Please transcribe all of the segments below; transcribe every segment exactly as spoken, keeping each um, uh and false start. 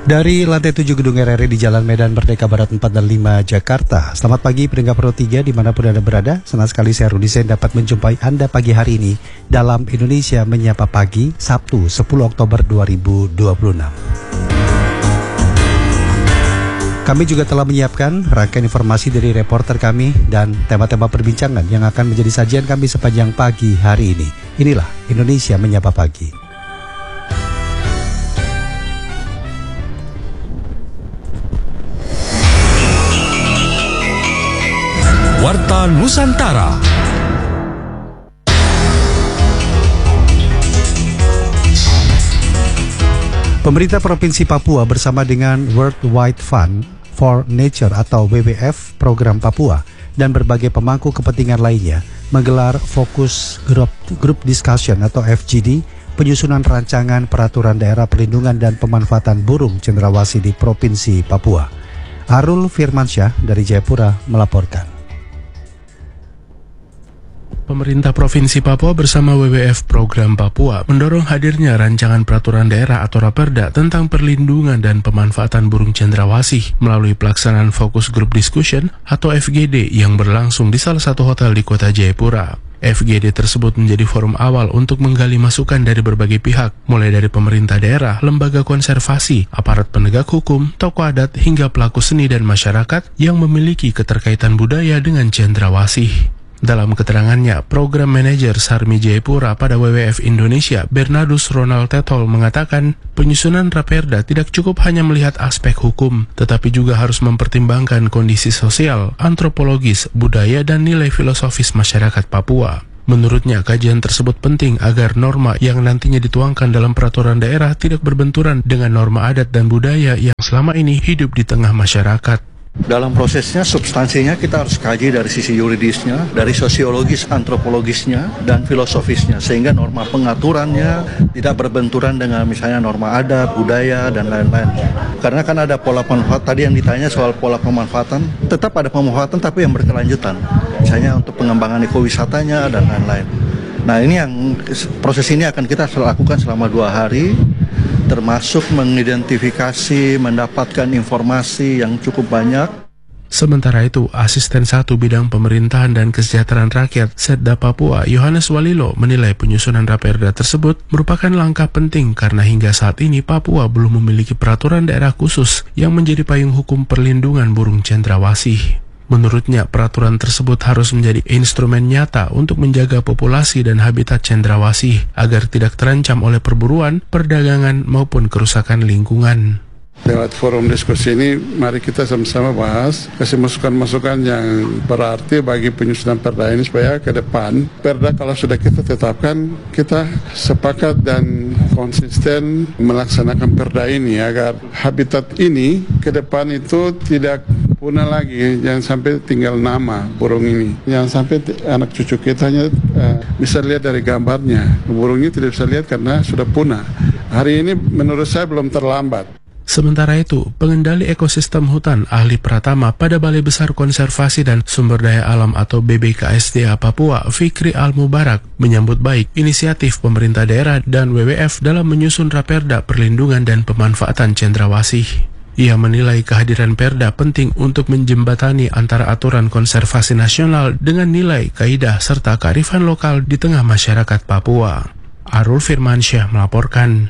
Dari lantai tujuh Gedung R R I di Jalan Medan Merdeka Barat empat dan lima, Jakarta. Selamat pagi pendengar Pro tiga dimanapun Anda berada. Senang sekali saya Rudi Sen dapat menjumpai Anda pagi hari ini dalam Indonesia Menyapa Pagi, Sabtu sepuluh Oktober dua ribu dua puluh enam. Kami juga telah menyiapkan rangkaian informasi dari reporter kami dan tema-tema perbincangan yang akan menjadi sajian kami sepanjang pagi hari ini. Inilah Indonesia Menyapa Pagi. Warta Nusantara. Pemerintah Provinsi Papua bersama dengan World Wide Fund for Nature atau W W F Program Papua dan berbagai pemangku kepentingan lainnya menggelar Fokus Group, Group Discussion atau F G D penyusunan rancangan peraturan daerah perlindungan dan pemanfaatan burung cendrawasih di Provinsi Papua. Arul Firmansyah dari Jayapura melaporkan. Pemerintah Provinsi Papua bersama W W F Program Papua mendorong hadirnya rancangan peraturan daerah atau Raperda tentang perlindungan dan pemanfaatan burung cendrawasih melalui pelaksanaan Focus Group Discussion atau F G D yang berlangsung di salah satu hotel di kota Jayapura. F G D tersebut menjadi forum awal untuk menggali masukan dari berbagai pihak, mulai dari pemerintah daerah, lembaga konservasi, aparat penegak hukum, tokoh adat, hingga pelaku seni dan masyarakat yang memiliki keterkaitan budaya dengan cendrawasih. Dalam keterangannya, Program Manajer Sarmi Jayapura pada W W F Indonesia, Bernardus Ronald Tetol mengatakan, penyusunan Raperda tidak cukup hanya melihat aspek hukum, tetapi juga harus mempertimbangkan kondisi sosial, antropologis, budaya, dan nilai filosofis masyarakat Papua. Menurutnya, kajian tersebut penting agar norma yang nantinya dituangkan dalam peraturan daerah tidak berbenturan dengan norma adat dan budaya yang selama ini hidup di tengah masyarakat. Dalam prosesnya, substansinya kita harus kaji dari sisi yuridisnya, dari sosiologis, antropologisnya, dan filosofisnya, sehingga norma pengaturannya tidak berbenturan dengan misalnya norma adat, budaya, dan lain-lain. Karena kan ada pola pemanfaatan, tadi yang ditanya soal pola pemanfaatan, tetap ada pemanfaatan tapi yang berkelanjutan. Misalnya untuk pengembangan ekowisatanya, dan lain-lain. Nah ini yang, proses ini akan kita lakukan selama dua hari, termasuk mengidentifikasi, mendapatkan informasi yang cukup banyak. Sementara itu, Asisten satu Bidang Pemerintahan dan Kesejahteraan Rakyat Setda Papua, Yohanes Walilo, menilai penyusunan Raperda tersebut merupakan langkah penting karena hingga saat ini Papua belum memiliki peraturan daerah khusus yang menjadi payung hukum perlindungan burung cendrawasih. Menurutnya, peraturan tersebut harus menjadi instrumen nyata untuk menjaga populasi dan habitat cendrawasih agar tidak terancam oleh perburuan, perdagangan, maupun kerusakan lingkungan. Lewat forum diskusi ini, mari kita sama-sama bahas, kasih masukan-masukan yang berarti bagi penyusunan perda ini supaya ke depan, perda kalau sudah kita tetapkan, kita sepakat dan konsisten melaksanakan perda ini agar habitat ini ke depan itu tidak punah lagi, jangan sampai tinggal nama burung ini, jangan sampai anak cucu kita hanya uh, bisa lihat dari gambarnya, burungnya tidak bisa lihat karena sudah punah. Hari ini menurut saya belum terlambat. Sementara itu, pengendali ekosistem hutan ahli Pratama pada Balai Besar Konservasi dan Sumber Daya Alam atau B B K S D A Papua, Fikri Al-Mubarak, menyambut baik inisiatif pemerintah daerah dan W W F dalam menyusun Raperda perlindungan dan pemanfaatan cendrawasih. Ia menilai kehadiran Perda penting untuk menjembatani antara aturan konservasi nasional dengan nilai, kaidah, serta kearifan lokal di tengah masyarakat Papua. Arul Firmansyah melaporkan.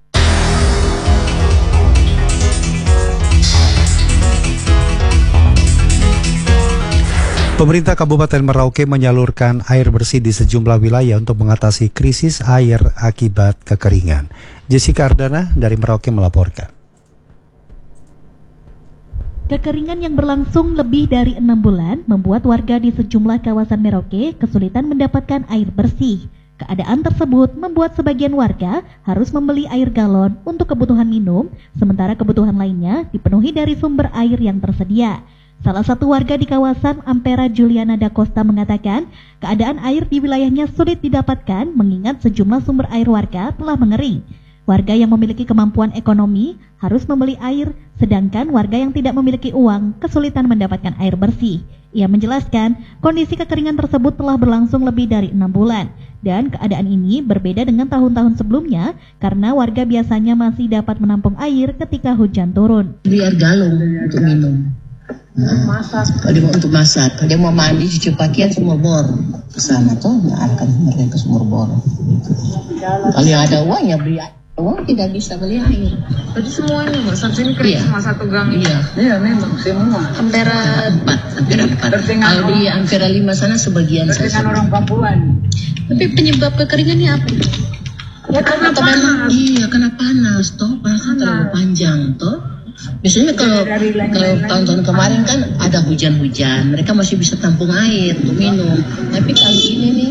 Pemerintah Kabupaten Merauke menyalurkan air bersih di sejumlah wilayah untuk mengatasi krisis air akibat kekeringan. Jessica Ardana dari Merauke melaporkan. Kekeringan yang berlangsung lebih dari enam bulan membuat warga di sejumlah kawasan Merauke kesulitan mendapatkan air bersih. Keadaan tersebut membuat sebagian warga harus membeli air galon untuk kebutuhan minum, sementara kebutuhan lainnya dipenuhi dari sumber air yang tersedia. Salah satu warga di kawasan Ampera, Juliana Da Costa, mengatakan keadaan air di wilayahnya sulit didapatkan mengingat sejumlah sumber air warga telah mengering. Warga yang memiliki kemampuan ekonomi harus membeli air, sedangkan warga yang tidak memiliki uang kesulitan mendapatkan air bersih. Ia menjelaskan kondisi kekeringan tersebut telah berlangsung lebih dari enam bulan. Dan keadaan ini berbeda dengan tahun-tahun sebelumnya karena warga biasanya masih dapat menampung air ketika hujan turun. Biar galon untuk minum. Nah, masak. Kalau dia mau untuk masak, kalau dia mau mandi, cuci pakaian semua bor ke sana tuh, mengarahkan mereka ke sumur bor. Kalau yang ada uangnya beli uang tidak bisa beli air. Jadi semuanya masak sini kering iya. Semua satu gang. Iya, iya memang semua. Ampera empat, ampera empat. Kalau di ampera lima sana sebagian saja. Dengan orang Papua. Tapi penyebab kekeringannya apa? Ya karena panas. Iya, karena panas toh, panas terlalu panjang toh. Biasanya kalau kalau tahun-tahun kemarin kan ada hujan-hujan, mereka masih bisa tampung air untuk minum. Tapi kali ini nih,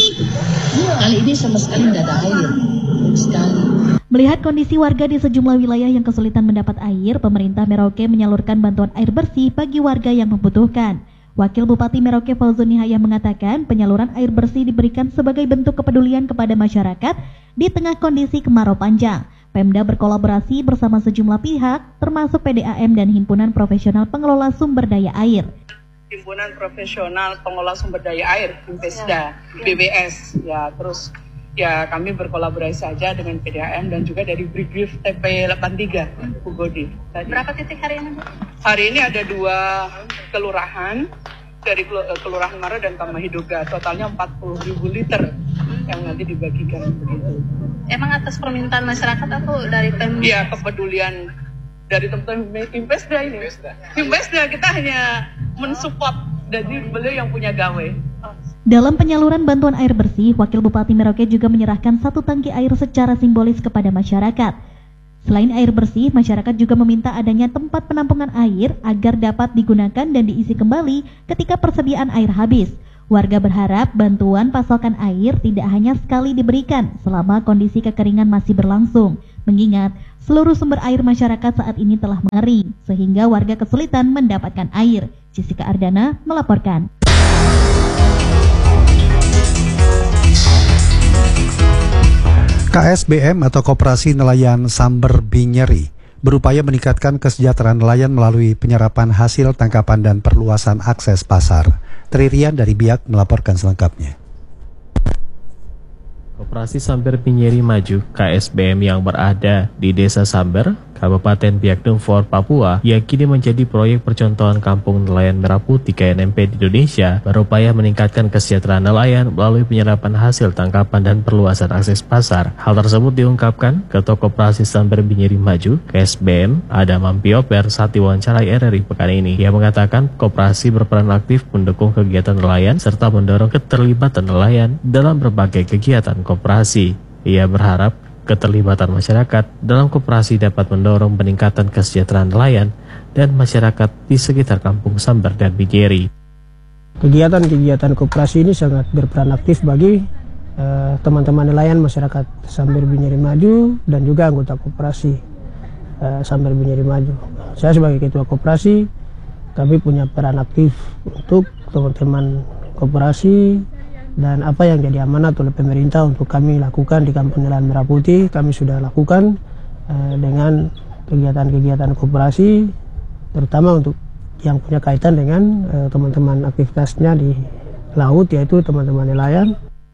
kali ini sama sekali tidak ada air sekali. Melihat kondisi warga di sejumlah wilayah yang kesulitan mendapat air, pemerintah Merauke menyalurkan bantuan air bersih bagi warga yang membutuhkan. Wakil Bupati Merauke Fauzun Nihaya mengatakan penyaluran air bersih diberikan sebagai bentuk kepedulian kepada masyarakat di tengah kondisi kemarau panjang. Pemda berkolaborasi bersama sejumlah pihak, termasuk P D A M dan Himpunan Profesional Pengelola Sumber Daya Air. Himpunan Profesional Pengelola Sumber Daya Air, Himpesda, B B S, ya terus ya kami berkolaborasi saja dengan P D A M dan juga dari Brigif T P delapan tiga, Bu Godi. Berapa titik hari ini, Bu? Hari ini ada dua kelurahan, dari Kelurahan Mara dan Kamahidoga, totalnya empat puluh ribu liter yang nanti dibagikan begitu. Emang atas permintaan masyarakat atau dari Pemda? Iya, kepedulian dari teman-teman Himpesda ini. Himpesda kita hanya mensupport, jadi beliau yang punya gawe. Dalam penyaluran bantuan air bersih, Wakil Bupati Merauke juga menyerahkan satu tangki air secara simbolis kepada masyarakat. Selain air bersih, masyarakat juga meminta adanya tempat penampungan air agar dapat digunakan dan diisi kembali ketika persediaan air habis. Warga berharap bantuan pasokan air tidak hanya sekali diberikan selama kondisi kekeringan masih berlangsung, mengingat seluruh sumber air masyarakat saat ini telah mengering, sehingga warga kesulitan mendapatkan air. Jessica Ardana melaporkan. K S B M atau Koperasi Nelayan Samber Binyeri berupaya meningkatkan kesejahteraan nelayan melalui penyerapan hasil tangkapan dan perluasan akses pasar. Tririan dari Biak melaporkan selengkapnya. Koperasi Samber Binyeri Maju K S B M yang berada di Desa Samber, Kabupaten Biak Numfor, Papua, yang kini menjadi proyek percontohan kampung nelayan merah putih K N M P di Indonesia, berupaya meningkatkan kesejahteraan nelayan melalui penyerapan hasil tangkapan dan perluasan akses pasar. Hal tersebut diungkapkan Ketua Koperasi Samber Binyeri Maju K S B M Adam Ampioper saat diwawancarai R R I pekan ini. Ia mengatakan koperasi berperan aktif mendukung kegiatan nelayan serta mendorong keterlibatan nelayan dalam berbagai kegiatan koperasi. Ia berharap keterlibatan masyarakat dalam koperasi dapat mendorong peningkatan kesejahteraan nelayan dan masyarakat di sekitar kampung Samber dan Binyeri. Kegiatan-kegiatan koperasi ini sangat berperan aktif bagi uh, teman-teman nelayan masyarakat Samber Binyeri Maju dan juga anggota koperasi uh, Samber Binyeri Maju. Saya sebagai ketua koperasi, kami punya peran aktif untuk teman-teman koperasi. Dan apa yang jadi amanat oleh pemerintah untuk kami lakukan di Kampung Nelayan Merah Putih, kami sudah lakukan eh, dengan kegiatan-kegiatan koperasi, terutama untuk yang punya kaitan dengan eh, teman-teman aktivitasnya di laut, yaitu teman-teman nelayan.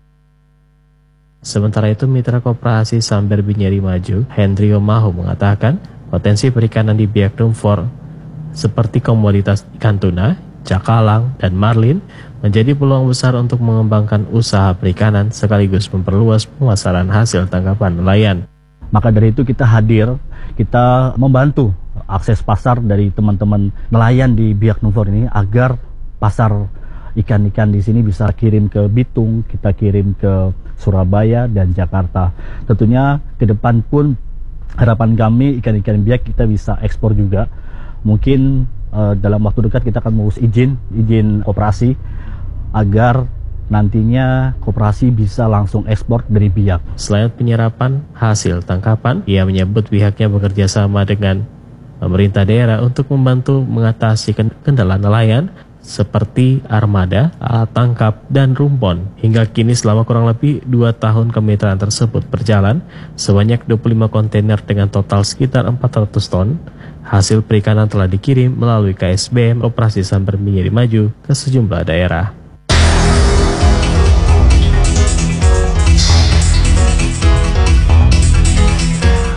Sementara itu, Mitra Koperasi Samber Binyeri Maju, Hendrio Mahu mengatakan potensi perikanan di Biak Numfor seperti komoditas ikan tuna, cakalang, dan marlin menjadi peluang besar untuk mengembangkan usaha perikanan sekaligus memperluas pemasaran hasil tangkapan nelayan. Maka dari itu kita hadir, kita membantu akses pasar dari teman-teman nelayan di Biak Numfor ini agar pasar ikan-ikan di sini bisa kirim ke Bitung, kita kirim ke Surabaya dan Jakarta. Tentunya ke depan pun harapan kami ikan-ikan Biak kita bisa ekspor juga. Mungkin uh, dalam waktu dekat kita akan mengurus izin, izin koperasi agar nantinya koperasi bisa langsung ekspor dari Biak. Selain penyerapan hasil tangkapan, ia menyebut pihaknya bekerja sama dengan pemerintah daerah untuk membantu mengatasi kendala nelayan seperti armada, alat tangkap, dan rumpon. Hingga kini selama kurang lebih dua tahun kemitraan tersebut berjalan, sebanyak dua puluh lima kontainer dengan total sekitar empat ratus ton hasil perikanan telah dikirim melalui K S B M Operasi Samber Binyeri Maju ke sejumlah daerah.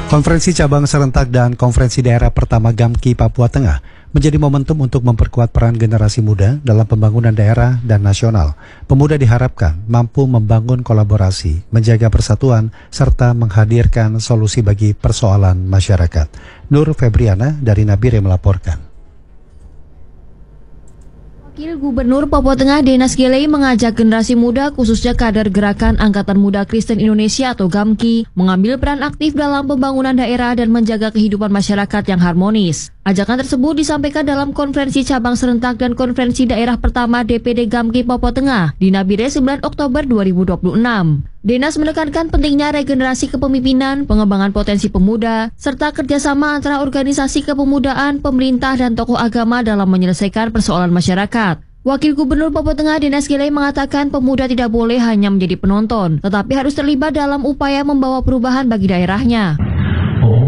Konferensi cabang serentak dan konferensi daerah pertama Gamki Papua Tengah menjadi momentum untuk memperkuat peran generasi muda dalam pembangunan daerah dan nasional. Pemuda diharapkan mampu membangun kolaborasi, menjaga persatuan, serta menghadirkan solusi bagi persoalan masyarakat. Nur Febriana dari Nabire melaporkan. Wakil Gubernur Papua Tengah Denas Gelei mengajak generasi muda khususnya kader Gerakan Angkatan Muda Kristen Indonesia atau GAMKI mengambil peran aktif dalam pembangunan daerah dan menjaga kehidupan masyarakat yang harmonis. Ajakan tersebut disampaikan dalam konferensi cabang serentak dan konferensi daerah pertama D P D GAMKI Papua Tengah di Nabire sembilan Oktober dua ribu dua puluh enam. Denas menekankan pentingnya regenerasi kepemimpinan, pengembangan potensi pemuda, serta kerjasama antara organisasi kepemudaan, pemerintah, dan tokoh agama dalam menyelesaikan persoalan masyarakat. Wakil Gubernur Papua Tengah Denas Gelei mengatakan pemuda tidak boleh hanya menjadi penonton, tetapi harus terlibat dalam upaya membawa perubahan bagi daerahnya.